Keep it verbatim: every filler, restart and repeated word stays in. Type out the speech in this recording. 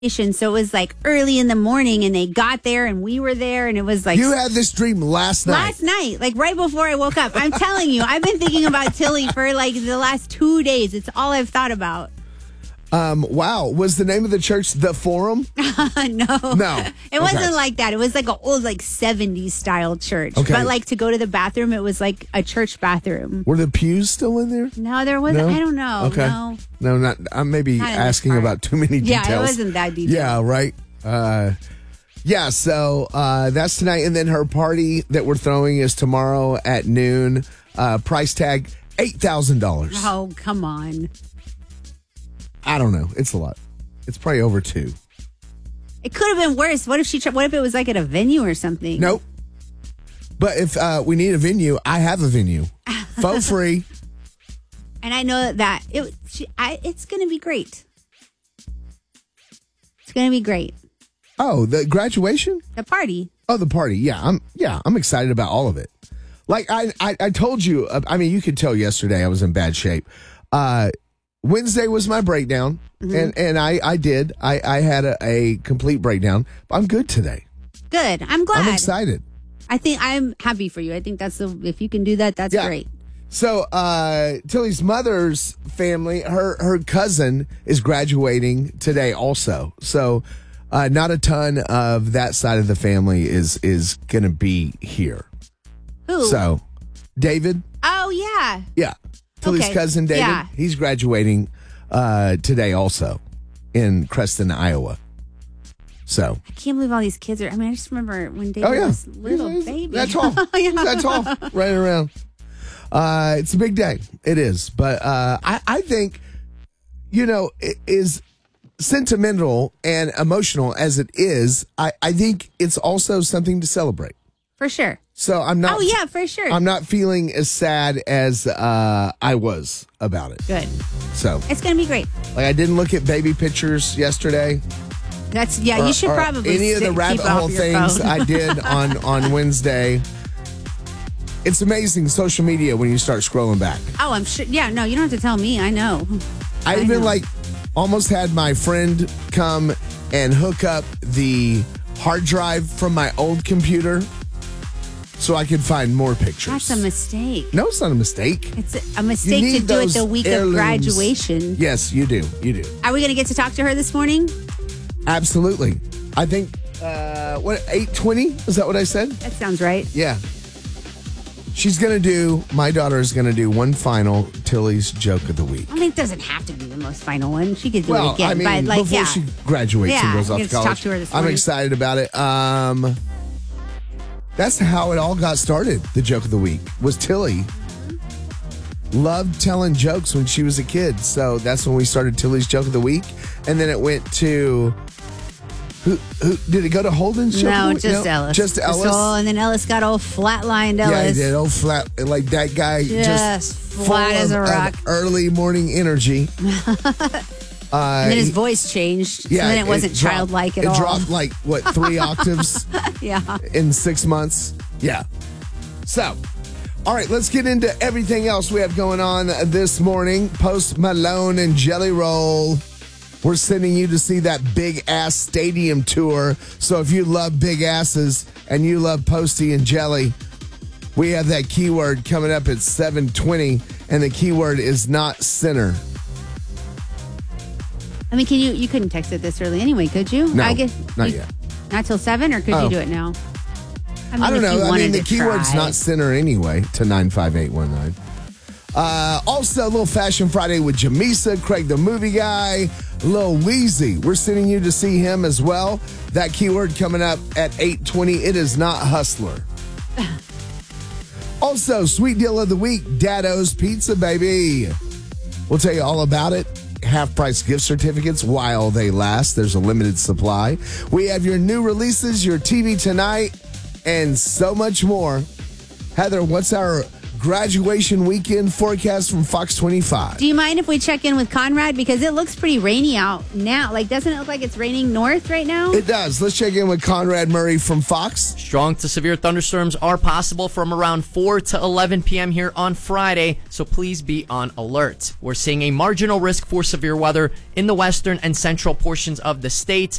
So it was like early in the morning and they got there and we were there and it was like... You had this dream last night. Last night, like right before I woke up. I'm telling you, I've been thinking about Tilly for like the last two days. It's all I've thought about. Um, wow. Was the name of the church The Forum? no. No. It wasn't okay. like that. It was like an old like seventies style church. Okay. But like to go to the bathroom, it was like a church bathroom. Were the pews still in there? No, there wasn't. No? I don't know. Okay. No. No, not. I'm maybe Not in this asking part. about too many details. Yeah, it wasn't that detailed. Yeah, right. Uh, yeah, so uh, that's tonight. And then her party that we're throwing is tomorrow at noon. Uh, price tag eight thousand dollars. Oh, come on. I don't know. It's a lot. It's probably over two. It could have been worse. What if she? What if it was like at a venue or something? Nope. But if uh, we need a venue, I have a venue. Faux free. And I know that it. She, I, it's going to be great. It's going to be great. Oh, the graduation? The party. Oh, the party. Yeah, I'm. Yeah, I'm excited about all of it. Like I, I, I told you. Uh, I mean, you could tell yesterday I was in bad shape. Uh, Wednesday was my breakdown, mm-hmm. and and I, I did. I, I had a, a complete breakdown. I'm good today. Good. I'm glad. I'm excited. I think I'm happy for you. I think that's the. If you can do that, that's yeah. great. So, uh, Tilly's mother's family, her her cousin is graduating today also. So, uh, not a ton of that side of the family is is going to be here. Who? So, David. Oh, yeah. Yeah. Tilly's Okay. cousin, David. Yeah. He's graduating uh, today also in Creston, Iowa. So. I can't believe all these kids are. I mean, I just remember when David Oh, yeah. was little He's- baby. That's all. Yeah. That's all. Right around. Uh, it's a big day. It is. But uh, I, I think, you know, it is sentimental and emotional as it is. I, I think it's also something to celebrate. For sure. So I'm not. Oh, yeah, for sure. I'm not feeling as sad as uh, I was about it. Good. So It's going to be great. like I didn't look at baby pictures yesterday. That's yeah. or- you should or probably any of the sit- rabbit keep off hole your things phone. I did on on Wednesday. It's amazing social media when you start scrolling back. Oh, I'm sure. Yeah, no, you don't have to tell me. I know. I, I even know. like almost had my friend come and hook up the hard drive from my old computer so I could find more pictures. That's a mistake. No, it's not a mistake. It's a, a mistake need to do it those the week heirlooms. of graduation. Yes, you do. You do. Are we going to get to talk to her this morning? Absolutely. I think uh, what eight twenty? Is that what I said? That sounds right. Yeah. She's going to do, my daughter is going to do one final Tilly's joke of the week. I mean, it doesn't have to be the most final one. She could do Well, it again. I mean, but like, before yeah. she graduates Yeah, and goes off I to get to talk college. to her this I'm morning. excited about it. Um, that's how it all got started. The joke of the week was Tilly loved telling jokes when she was a kid. So that's when we started Tilly's joke of the week. And then it went to, who, who did it go to Holden's joke No, of the week? just Ellis. Just Ellis. all, and then Ellis got all flatlined Yeah, he Ellis. did. Oh, flat. Like that guy Just just flat full as a of- rock. of early morning energy. Uh, And then his he- voice changed. yeah, so then it wasn't dropped- childlike at it all. It dropped like, what, three octaves Yeah. in six months? Yeah. So, all right, let's get into everything else we have going on this morning. Post Malone and Jelly Roll. We're sending you to see that big ass stadium tour. So if you love big asses and you love Posty and Jelly, we have that keyword coming up at seven twenty, and the keyword is not center. I mean, can you, you couldn't text it this early anyway, could you? No, I guess not you- yet. Not till seven, or could Oh. you do it now? I, mean, I don't if you know. I wanted mean, the to keyword's try. not center anyway to nine five eight one nine. Uh, also, a little Fashion Friday with Jamisa, Craig the Movie Guy, Lil Weezy. We're sending you to see him as well. That keyword coming up at eight twenty. It is not Hustler. Also, sweet deal of the week, Daddo's Pizza, baby. We'll tell you all about it. Half-price gift certificates while they last. There's a limited supply. We have your new releases, your T V tonight, and so much more. Heather, what's our graduation weekend forecast from Fox twenty-five. Do you mind if we check in with Conrad? Because it looks pretty rainy out now. Like, doesn't it look like it's raining north right now? It does. Let's check in with Conrad Murray from Fox. Strong to severe thunderstorms are possible from around four to eleven p.m. here on Friday, so please be on alert. We're seeing a marginal risk for severe weather in the western and central portions of the state.